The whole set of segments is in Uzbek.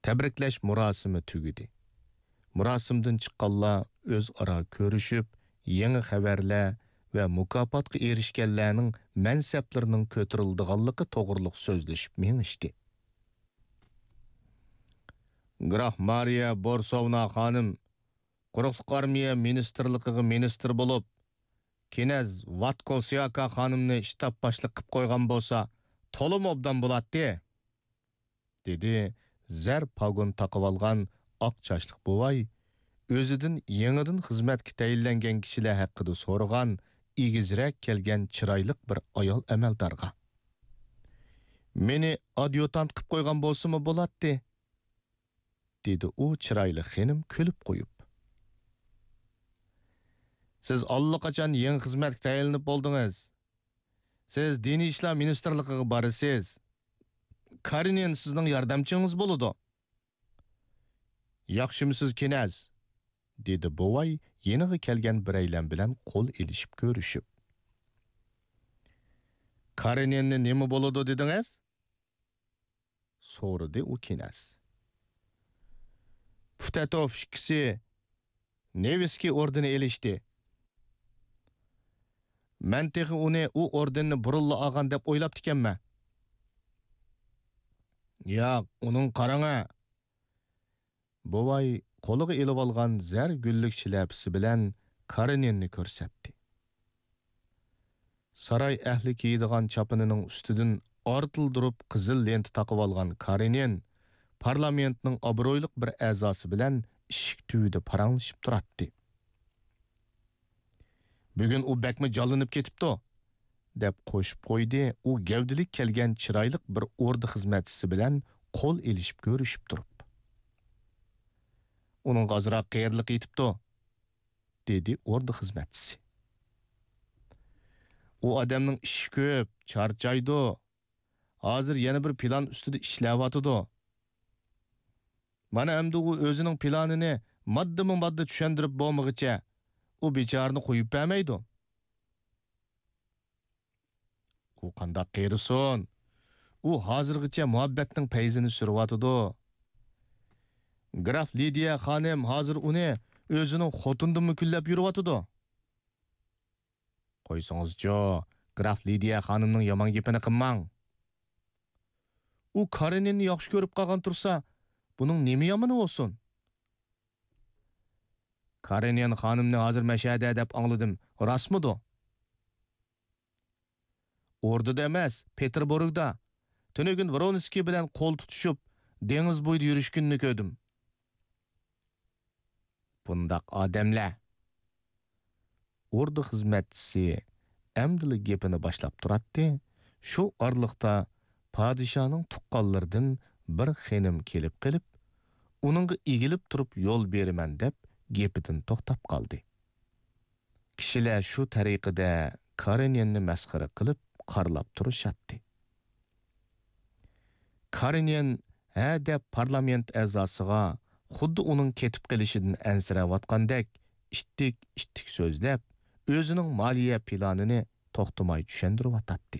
Təbriklash murosimi tugidi. Murosimdan chiqqanlar o'zaro ko'rishib, yangi xabarlar va mukofotga erishganlarning mansablarining ko'tarildiganligi to'g'riliq so'zlashib mengishdi. Graf Mariya Borsovna xonim Quruqliq armiya ministrligiga ministr bo'lib, Kinaz Vatkovsyaka xonimni shtab boshliq qilib qo'ygan bo'lsa, to'lim obdan bo'ladi, dedi zar pagon taqib olgan oq chashliq buvay, o'zidan yangidan xizmatga tayinlangan kishilar haqida so'ragan, igizrak kelgan chiroyli bir ayol amaldorga. Meni adjutant qilib qo'ygan bo'lsa-mi bo'ladi, dedi u chiroyli xonim kulib qo'yib. Siz allaqachon yangi xizmatga tayinlanib bo'ldingiz. Siz diniy ishlar ministrligiga borasiz. Karinen sizning yordamchingiz bo'ladi. Yaxshimisiz Kinaz? Dedi buvay yeniga kelgan biraylar bilan qo'l elishib ko'rishib. Karinenni nima bo'ladi dedingiz? So'radi u Kinaz. Putatov ikkisi Neviskiy ordeni elishdi. Men texi uni u ordenni burunla olgan deb o'ylab ekanman. Yo'q, uning qaranga. Buvay qo'liga elib olgan zar gullik shilapisi bilan Karinenni ko'rsatdi. Saray ahli kiydigan chapinining ustidan ortildirib qizil lent taqib olgan Karinen parlamentning obro'yli bir a'zosi bilan ishik tuyida paranglashib turardi. Bugun u bakmi jallanib ketibdi, deb qo'shib qo'ydi u gavdilik kelgan chiroyli bir ordi xizmatchisi bilan qo'l elishib ko'rishib turib. Uning azroq qayerlik yetibdi, dedi ordi xizmatchisi. U odamning ishi ko'p, charchaydi. Hozir yana bir plan ustida ishlayotdi. Mana endi u o'zining planini modda tushuntirib bo'lmag'icha u bechorani qo'yib bermaydi. U qanday qiyrisin? U hozirgacha muhabbatning payzini suryotdi. Graf Lidiya xonim hozir uni o'zining xotindan mukullab yuryotdi. Qo'ysangiz-chi, Graf Lidiya xonimning yomon gapini qilmang. U Karinenni yaxshi ko'rib qolgan tursa, buning nima yomoni bo'lsin? Karinen xonimni hozir mashhada deb angladim. Rostmidi? Ordida emas, Peterburgda. Tunugun Voronskiy bilan qo'l tutishib, dengiz bo'yida yurishkunni ko'rdim. Bundaq odamlar. Ordu xizmatchisi amdili gapini boshlab turardi. Shu orliqda podshoning tuqqanlaridan bir xonim kelib qilib, uningga egilib turib yo'l beraman deb gepidan to'xtab qoldi. Kishilar shu tariqada Karinenni masxara qilib qarlab turishatdi. Karinen ha deb parlament a'zosiga xuddi uning ketib qilishidan ansirayotgandek ittik so'zlab, o'zining moliya planini to'xtamay tushuntirib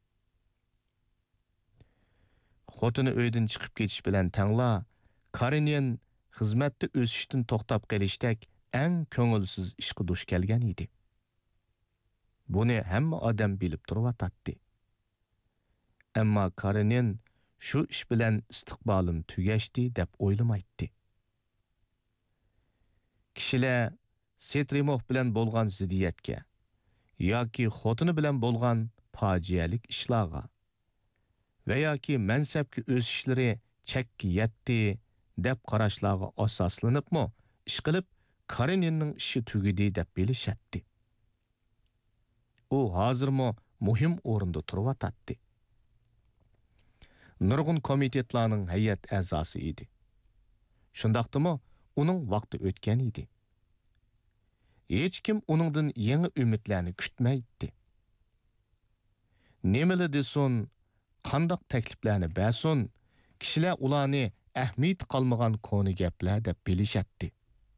Xotini uydan chiqib ketish bilan tangla, Karinen xizmatda o'sishdan to'xtab qolishdek eng ko'ngilsiz ishga duch kelgan edi. Buni hamma odam bilib turibdi. Ammo Karinen shu ish bilan istiqbolim tugashdi deb o'ylamaydi. Kishilar Setrimov bilan bo'lgan ziddiyatga yoki xotini bilan bo'lgan fojialik ishlarga va yoki mansabga o'sishlari chakki yetdi deb qarashlarga asoslanibmi, ish qilib Karinenning ishi tugidi deb bilishadi. U hozirmi muhim o'rinda turibdi. Nurg'un komitetlarning hay'at a'zosi edi. Shundaqdimi, uning vaqti o'tgan edi. Hech kim uningdan yangi umidlarni kutmaydi. Nimalar desin, qandoq takliflarni bersin, kishilar ularni ahmiyat qolmagan koni gaplar deb bilishadi.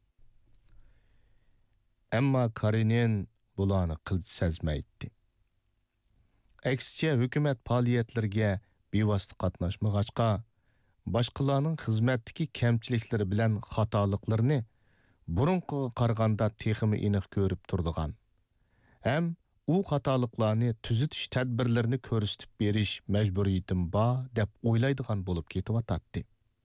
Ammo Karinen bularni qilch sezmaydi. Aksicha hukumat faoliyatlariga bevosita qatnashmag'achqa, boshqalarning xizmatdagi kamchiliklari bilan xatoliklarni burunqiga qaraganda texmi aniq ko'rib turdigan. Ham u xatoliklarni tuzitish tadbirlarini ko'rsatib berish majburiyatim bor deb o'ylaydigan bo'lib ketyapti.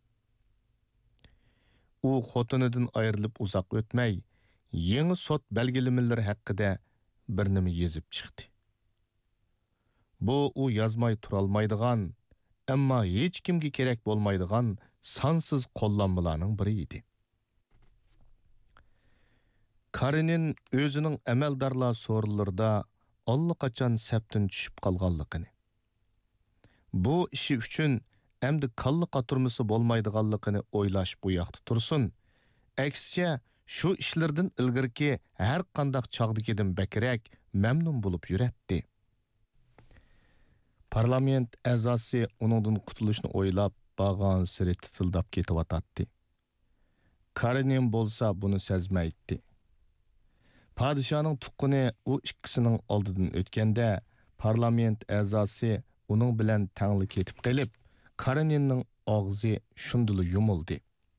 U xotinidan ayrilib uzoq o'tmay, yangi sot belgilamalari haqida bir nima yozib chiqdi. Bu u yozmay turolmaydigan, ammo hech kimga kerak bo'lmaydigan sonsiz qo'llanmalarning biri edi. Karenin o'zining amaldorlar so'rinlarida allaqachon sapdan tushib qolganligini, bu ishi uchun endi kalla qaturmasi bo'lmaydiganligini o'ylash bu yoqda tursin. Aksiya, shu ishlardan ilgirki har qanday chog'dikidan bakrak mamnun bo'lib yuratdi. Parlament a'zosi uningdan qutulishni o'ylab bag'on siri titildab ketyotdi. Karenin bo'lsa buni sezmaydi. Padişahning tuqquni u ikkisining oldidan o'tganda, parlament a'zosi uning bilan tangli ketib qolib, Kareninning og'zi shundili yumildi.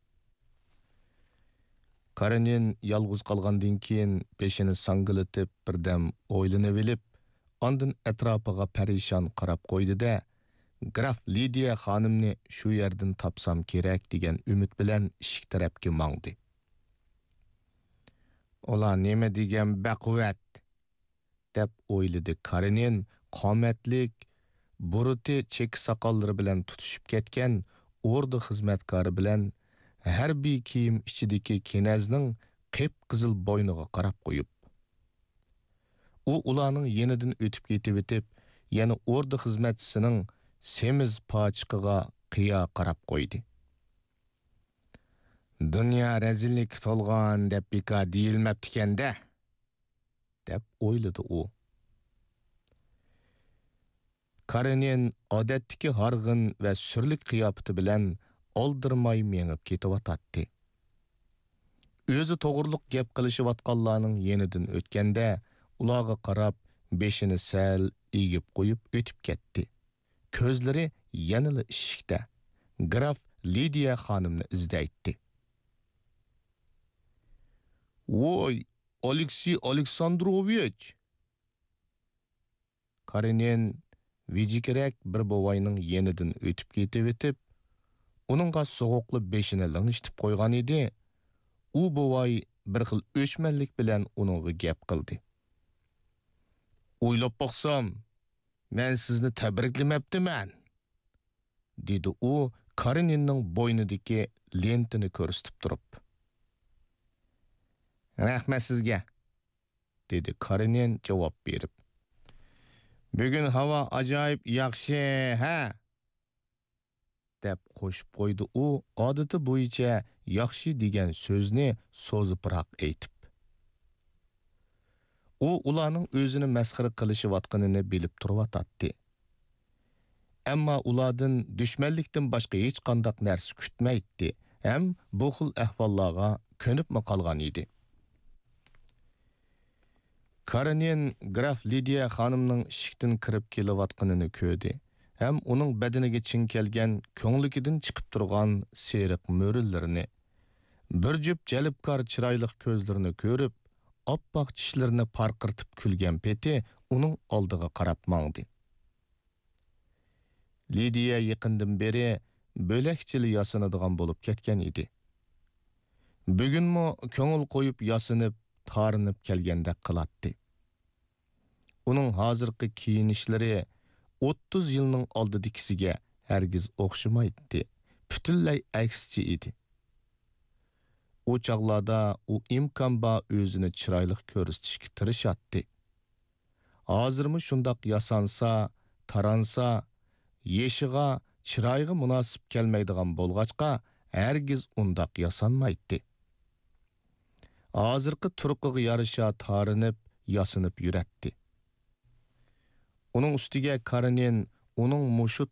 Karenin yolg'iz qolgandan keyin beshini sangilatib birdam o'ylanib olib, ondan atrofiga parishon qarab qo'ydi-da, Graf Lidiya xonimni shu yerdan topsam kerak degan umid bilan eshik tarafga mangdi. Ola nima degan baquvvat deb o'yladi Karenin, qomatlik, buruti chek soqollari bilan tutishib ketgan o'rda xizmatkori bilan harbiy kiyim ichidagi kenazning qip-qizil bo'yniga qarab qo'yib. U ularning yenidan o'tib ketib, yana o'rda xizmatchisining semiz pochiqiga qiyo qarab qo'ydi. Dünya rezillik to'lgan deb beka deyilmabdi-kanda, deb o'yladi u. Karenin odatdagi harg'in va surlik qiyofati bilan oldirmay mengib ketyotdi. O'zi to'g'riliq gap qilishayotganlarning yenidan o'tganda, ularga qarab beshini sal egib qo'yib o'tib ketdi. Ko'zlari yanada ishikda. Graf Lidiya xonimni izlaydi. Voy, Aleksey Aleksandrovich! Karenin vijikirak bir bovayning yenidan o'tib ketib, uningga so'g'uqli beshini ling'ishtib qo'ygan edi. U bovay bir xil o'chmanlik bilan uningga gap qildi. O'ylab boqsam, men sizni tabriklamabdiman, dedi u Kareninning bo'ynidagi lentini ko'rsatib turib. Rahmat sizga, dedi Karenin javob berib. Bugun havo ajoyib yaxshi, ha? deb qo'shib qo'ydi u, odati bo'yicha yaxshi degan so'zni so'ziproq aytib. U ularning o'zini masxara qilishayotganini bilib turibdi. Ammo ulardan dushmanlikdan boshqa hech qanday narsa kutmaydi, ham bu xil ahvollarga ko'nibmi qolgan edi. Karenin Graf Lidiya xonimning ishikdan kirib kelayotganini ko'rdi. Ham uning badaniga chinkelgan, ko'ngligidan chiqib turgan seriq mo'rillarini, bir jup jalibkor chiroyli ko'zlarini ko'rib, oppoq tishlarini parqirtib kulgan peti uning oldiga qarab mangdi. Lidiya yaqindan beri bo'lakchili yasanadigan bo'lib ketgan edi. Bugunmi ko'ngil qo'yib yasanib, tarinib kelgandek qilatdi. Uning hozirgi kiyinishlari 30 yilning oldidagisiga hargiz o'xshamaydi. Butunlay aksichi edi. O chaqlarda u imkon bor o'zini chiroyli ko'rsatishga tirishadi. Hozirmi shundoq yasansa, taransa, yeshiga, chiroyga munosib kelmaydigan bo'lg'achqa hargiz undoq yasanmaydi. Hozirgi turqiga yarasha tarinib, yasanib yuratdi. Uning ustiga Karenin uning mushu